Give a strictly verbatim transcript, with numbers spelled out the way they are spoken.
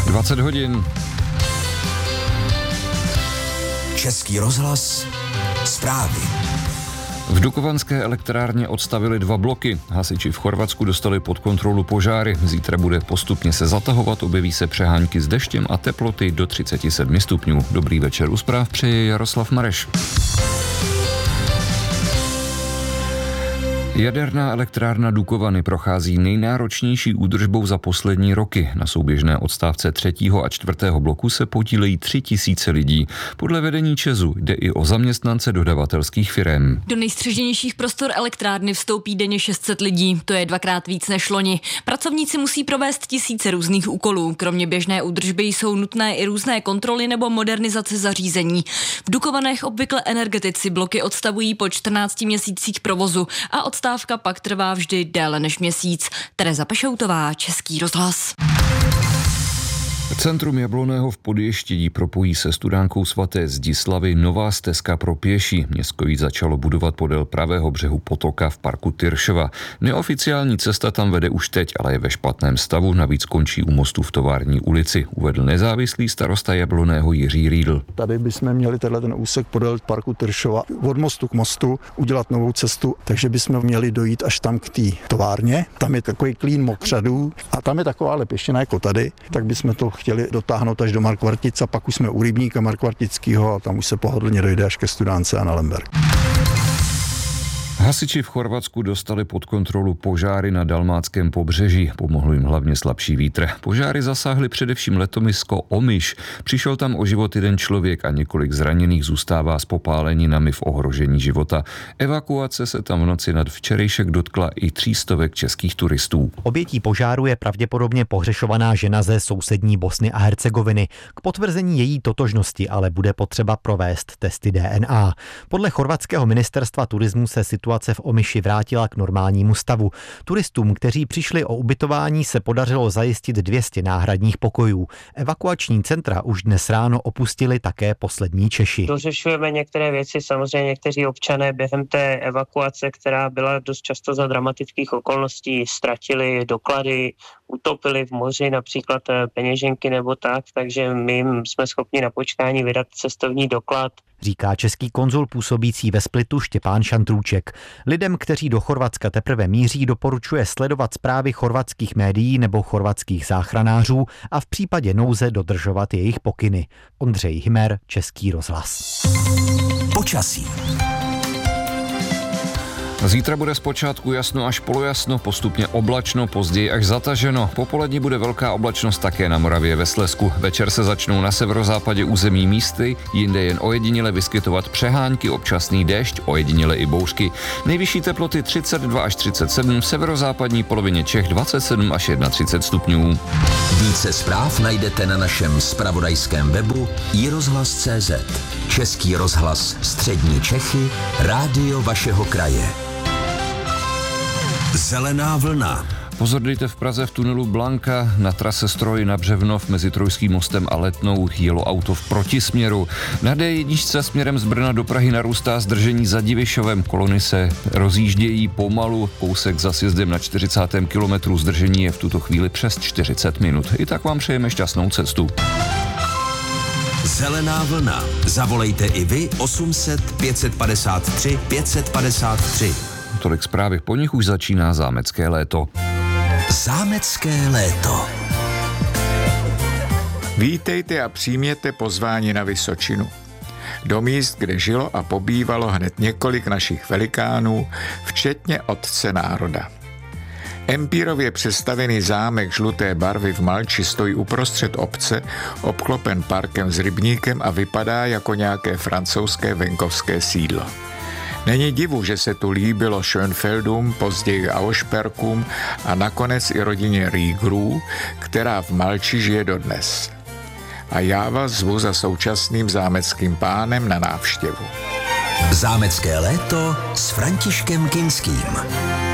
dvacet hodin. Český rozhlas, zprávy. V Dukovanské elektrárně odstavili dva bloky. Hasiči v Chorvatsku dostali pod kontrolu požáry. Zítra bude postupně se zatahovat, objeví se přehánky s deštěm a teploty do třicet sedm stupňů. Dobrý večer, u zpráv přeje Jaroslav Mareš. Jaderná elektrárna Dukovany prochází nejnáročnější údržbou za poslední roky. Na souběžné odstávce třetího a čtvrtého bloku se podílejí tři tisíce lidí. Podle vedení ČEZu jde i o zaměstnance dodavatelských firem. Do nejstřeženějších prostor elektrárny vstoupí denně šest set lidí, to je dvakrát víc než loni. Pracovníci musí provést tisíce různých úkolů. Kromě běžné údržby jsou nutné i různé kontroly nebo modernizace zařízení. V Dukovanech obvykle energetici bloky odstavují po čtrnácti měsících provozu a odstávka pak trvá vždy déle než měsíc. Tereza Pešoutová, Český rozhlas. Centrum Jablonného v Podještědí propojí se Studánkou svaté Zdislavy nová stezka pro pěší. Město ji začalo budovat podél pravého břehu potoka v parku Tyršova. Neoficiální cesta tam vede už teď, ale je ve špatném stavu, navíc končí u mostu v Tovární ulici, uvedl nezávislý starosta Jablonného Jiří Riedl. Tady bychom měli tenhle ten úsek podél parku Tyršova od mostu k mostu udělat novou cestu, takže bychom měli dojít až tam k té továrně. Tam je takový klín mokřadů a tam je taková lepěština jako tady, tak bychom to chtěli dotáhnout až do Markvartic a pak už jsme u rybníka Markvartického a tam už se pohodlně dojde až ke Studánce a na Lemberg. Hasiči v Chorvatsku dostali pod kontrolu požáry na dalmáckém pobřeží. Pomohl jim hlavně slabší vítr. Požáry zasáhly především letomisko Omiš. Přišel tam o život jeden člověk a několik zraněných zůstává s popáleninami v ohrožení života. Evakuace se tam v noci nad včerejšek dotkla i třístovek českých turistů. Obětí požáru je pravděpodobně pohřešovaná žena ze sousední Bosny a Hercegoviny. K potvrzení její totožnosti ale bude potřeba provést testy D N A. Podle chorvatského ministerstva turismu se situace v Omiši vrátila k normálnímu stavu. Turistům, kteří přišli o ubytování, se podařilo zajistit dvě stě náhradních pokojů. Evakuační centra už dnes ráno opustili také poslední Češi. Dořešujeme některé věci, samozřejmě někteří občané během té evakuace, která byla dost často za dramatických okolností, ztratili doklady, utopili v moři například peněženky nebo tak, takže my jsme schopni na počkání vydat cestovní doklad. Říká český konzul působící ve Splitu Štěpán Šantrůček. Lidem, kteří do Chorvatska teprve míří, doporučuje sledovat zprávy chorvatských médií nebo chorvatských záchranářů a v případě nouze dodržovat jejich pokyny. Ondřej Hymer, Český rozhlas. Počasí. Zítra bude zpočátku jasno až polojasno, postupně oblačno, později až zataženo. Popolední bude velká oblačnost také na Moravě ve Slezsku. Večer se začnou na severozápadě území místy, jinde jen ojediněle vyskytovat přehánky, občasný déšť, ojediněle i bouřky. Nejvyšší teploty třicet dva až třicet sedm, v severozápadní polovině Čech dvacet sedm až třicet jedna stupňů. Více zpráv najdete na našem zpravodajském webu i rozhlas tečka cé zet. Český rozhlas Střední Čechy, rádio vašeho kraje. Zelená vlna. Pozor, dejte v Praze v tunelu Blanka na trase Stroj na Břevnov mezi Trojským mostem a Letnou jelo auto v protisměru. Na D jedna směrem z Brna do Prahy narůstá zdržení za Divišovem. Kolony se rozjíždějí pomalu, kousek za sjezdem na čtyřicátém kilometru. Zdržení je v tuto chvíli přes čtyřicet minut. I tak vám přejeme šťastnou cestu. Zelená vlna. Zavolejte i vy osm set pět set padesát tři pět set padesát tři. Tolik zprávy, po nich už začíná zámecké léto. Zámecké léto. Vítejte a přijměte pozvání na Vysočinu. Do míst, kde žilo a pobývalo hned několik našich velikánů, včetně otce národa. Empírově přestavěný zámek žluté barvy v Malči stojí uprostřed obce, obklopen parkem s rybníkem a vypadá jako nějaké francouzské venkovské sídlo. Není divu, že se tu líbilo Schönfeldům, později Auersperkům a nakonec i rodině Riegerů, která v Malči žije dodnes. A já vás zvu za současným zámeckým pánem na návštěvu. Zámecké léto s Františkem Kinským.